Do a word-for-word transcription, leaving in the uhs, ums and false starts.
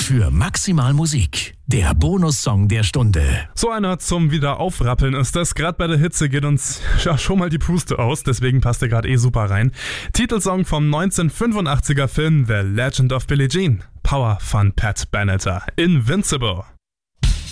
für maximal Musik. Der Bonussong der Stunde. So einer zum Wiederaufrappeln ist das. Gerade bei der Hitze geht uns ja schon mal die Puste aus, deswegen passt er gerade eh super rein. Titelsong vom neunzehnhundertfünfundachtziger Film The Legend of Billie Jean. Power von Pat Benatar. Invincible.